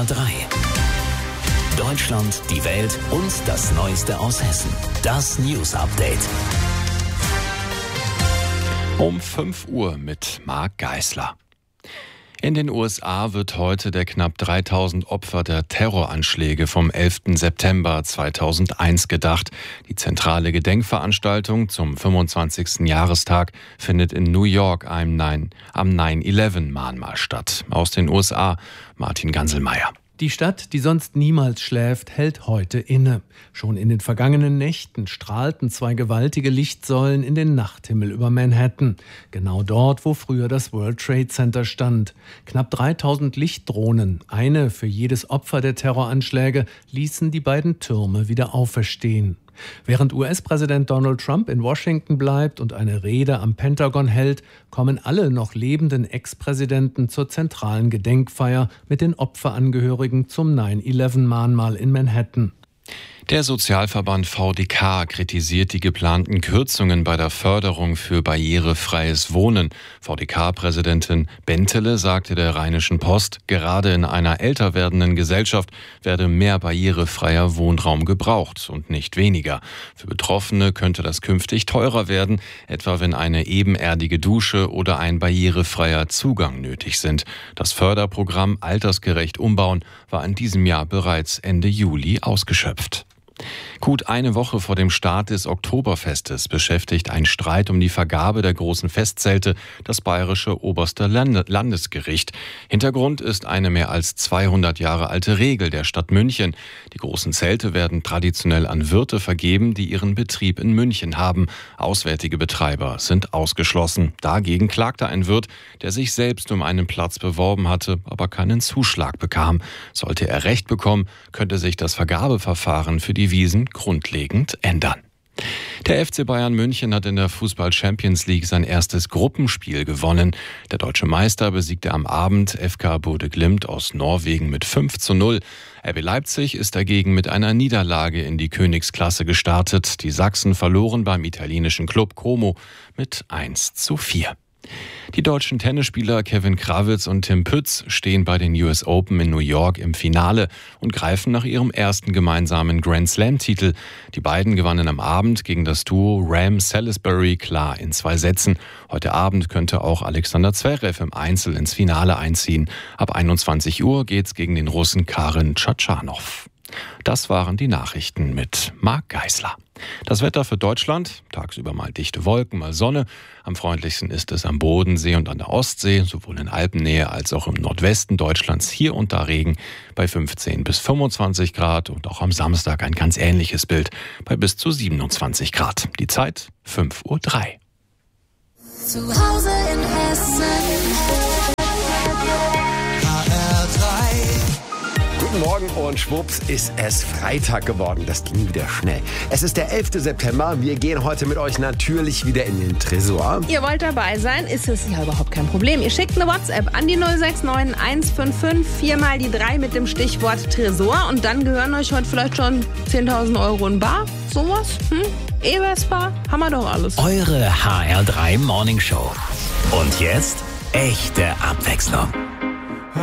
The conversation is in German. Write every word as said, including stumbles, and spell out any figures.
R drei. Deutschland, die Welt und das Neueste aus Hessen. Das News Update. Um fünf Uhr mit Marc Geisler. In den U S A wird heute der knapp dreitausend Opfer der Terroranschläge vom elften September zweitausendeins gedacht. Die zentrale Gedenkveranstaltung zum fünfundzwanzigsten Jahrestag findet in New York am nine eleven Mahnmal statt. Aus den U S A, Martin Ganselmeier. Die Stadt, die sonst niemals schläft, hält heute inne. Schon in den vergangenen Nächten strahlten zwei gewaltige Lichtsäulen in den Nachthimmel über Manhattan. Genau dort, wo früher das World Trade Center stand. Knapp dreitausend Lichtdrohnen, eine für jedes Opfer der Terroranschläge, ließen die beiden Türme wieder auferstehen. Während U S-Präsident Donald Trump in Washington bleibt und eine Rede am Pentagon hält, kommen alle noch lebenden Ex-Präsidenten zur zentralen Gedenkfeier mit den Opferangehörigen zum nine eleven Mahnmal in Manhattan. Der Sozialverband V D K kritisiert die geplanten Kürzungen bei der Förderung für barrierefreies Wohnen. V D K-Präsidentin Bentele sagte der Rheinischen Post, gerade in einer älter werdenden Gesellschaft werde mehr barrierefreier Wohnraum gebraucht und nicht weniger. Für Betroffene könnte das künftig teurer werden, etwa wenn eine ebenerdige Dusche oder ein barrierefreier Zugang nötig sind. Das Förderprogramm Altersgerecht umbauen war in diesem Jahr bereits Ende Juli ausgeschöpft. Gut eine Woche vor dem Start des Oktoberfestes beschäftigt ein Streit um die Vergabe der großen Festzelte das bayerische oberste Landesgericht. Hintergrund ist eine mehr als zweihundert Jahre alte Regel der Stadt München. Die großen Zelte werden traditionell an Wirte vergeben, die ihren Betrieb in München haben. Auswärtige Betreiber sind ausgeschlossen. Dagegen klagte ein Wirt, der sich selbst um einen Platz beworben hatte, aber keinen Zuschlag bekam. Sollte er Recht bekommen, könnte sich das Vergabeverfahren für die Wiesen grundlegend ändern. Der F C Bayern München hat in der Fußball-Champions League sein erstes Gruppenspiel gewonnen. Der deutsche Meister besiegte am Abend F K Bodø Glimt aus Norwegen mit fünf zu null. R B Leipzig ist dagegen mit einer Niederlage in die Königsklasse gestartet. Die Sachsen verloren beim italienischen Club Como mit eins zu vier. Die deutschen Tennisspieler Kevin Krawitz und Tim Pütz stehen bei den U S Open in New York im Finale und greifen nach ihrem ersten gemeinsamen Grand-Slam-Titel. Die beiden gewannen am Abend gegen das Duo Rahm-Salisbury klar in zwei Sätzen. Heute Abend könnte auch Alexander Zverev im Einzel ins Finale einziehen. Ab einundzwanzig Uhr geht's gegen den Russen Karin Tschatschanow. Das waren die Nachrichten mit Marc Geisler. Das Wetter für Deutschland, tagsüber mal dichte Wolken, mal Sonne. Am freundlichsten ist es am Bodensee und an der Ostsee, sowohl in Alpennähe als auch im Nordwesten Deutschlands. Hier und da Regen bei fünfzehn bis fünfundzwanzig Grad und auch am Samstag ein ganz ähnliches Bild bei bis zu siebenundzwanzig Grad. Die Zeit fünf Uhr drei. Zu Hause in Hessen. Guten Morgen und schwupps ist es Freitag geworden. Das ging wieder schnell. Es ist der elfte September. Wir gehen heute mit euch natürlich wieder in den Tresor. Ihr wollt dabei sein, ist es ja überhaupt kein Problem. Ihr schickt eine WhatsApp an die null sechs neun eins fünf fünf, viermal die drei mit dem Stichwort Tresor und dann gehören euch heute vielleicht schon zehntausend Euro in Bar. Sowas? Hm? E-Vespa? Haben wir doch alles. Eure H R drei Morning Show. Und jetzt echte Abwechslung.